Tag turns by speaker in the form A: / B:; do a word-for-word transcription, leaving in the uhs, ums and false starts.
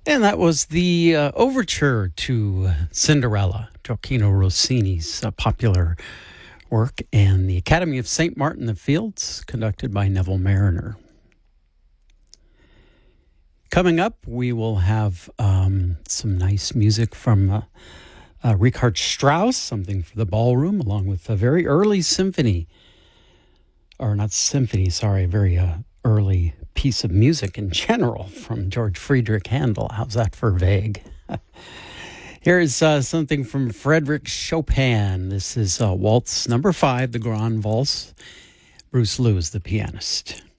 A: And that was the uh, overture to Cinderella, Gioacchino Rossini's uh, popular work, and the Academy of Saint Martin the Fields, conducted by Neville Mariner. Coming up, we will have um, some nice music from uh, uh, Richard Strauss, something for the ballroom, along with a very early symphony, or not symphony, sorry, a very uh, early piece of music in general from George Friedrich Handel. How's that for vague? Here's uh, something from Frédéric Chopin. This is uh, Waltz number five, the Grand Valse. Bruce Lou is the pianist.